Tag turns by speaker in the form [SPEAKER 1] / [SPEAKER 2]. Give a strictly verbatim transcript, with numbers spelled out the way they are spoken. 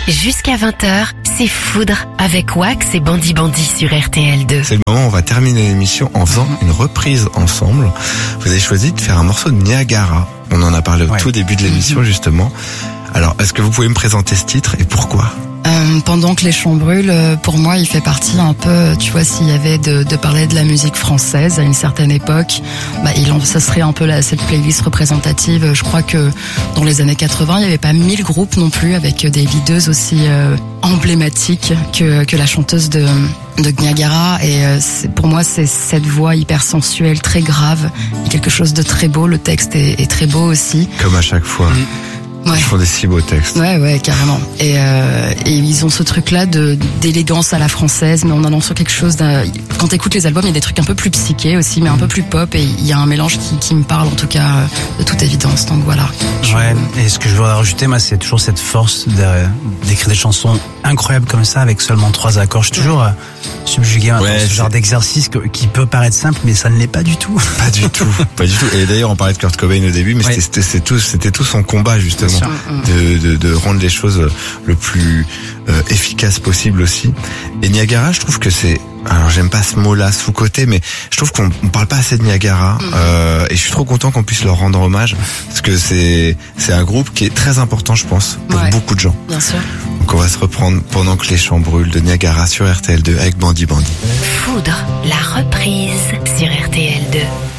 [SPEAKER 1] Jusqu'à vingt heures, c'est Foudre avec Wax et Bandi Bandi sur R T L deux.
[SPEAKER 2] C'est le moment où on va terminer l'émission en faisant une reprise ensemble. Vous avez choisi de faire un morceau de Niagara. On en a parlé au ouais. tout début de l'émission justement. Alors, est-ce que vous pouvez me présenter ce titre et pourquoi ?
[SPEAKER 3] Euh, pendant que les champs brûlent, pour moi, il fait partie un peu, tu vois, s'il y avait de, de parler de la musique française à une certaine époque, bah, il en, ça serait un peu la, cette playlist représentative. Je crois que dans les années quatre-vingts, il n'y avait pas mille groupes non plus avec des leaders aussi euh, emblématiques que, que la chanteuse de, de Niagara. Et euh, c'est, pour moi, c'est cette voix hyper sensuelle, très grave, quelque chose de très beau. Le texte est, est très beau aussi.
[SPEAKER 2] Comme à chaque fois. Mmh. Ouais. Ils font des si beaux textes.
[SPEAKER 3] Ouais, ouais, carrément. Et, euh, et ils ont ce truc-là de d'élégance à la française, mais en allant sur quelque chose d'un... Quand t'écoutes les albums, il y a des trucs un peu plus psychés aussi, mais un peu plus pop, et il y a un mélange qui, qui me parle, en tout cas, de toute évidence. Donc voilà.
[SPEAKER 4] Ouais, et ce que je voudrais rajouter, moi, c'est toujours cette force de, d'écrire des chansons incroyables comme ça, avec seulement trois accords. Je suis toujours euh, subjugué ouais, dans ce genre d'exercice que, qui peut paraître simple, mais ça ne l'est pas du tout.
[SPEAKER 2] Pas du tout, pas du tout. Et d'ailleurs, on parlait de Kurt Cobain au début, mais ouais. c'était, c'était, tout, c'était tout son combat, justement. De, de, de rendre les choses le plus euh, efficace possible aussi. Et Niagara, je trouve que c'est, alors j'aime pas ce mot-là, sous-côté, mais je trouve qu'on on parle pas assez de Niagara, mm-hmm. euh, et je suis trop content qu'on puisse leur rendre hommage, parce que c'est c'est un groupe qui est très important, je pense, pour ouais, beaucoup de gens.
[SPEAKER 3] Bien sûr.
[SPEAKER 2] Donc on va se reprendre Pendant que les champs brûlent de Niagara sur R T L deux avec Bandi Bandi.
[SPEAKER 1] Foudre, la reprise sur R T L deux.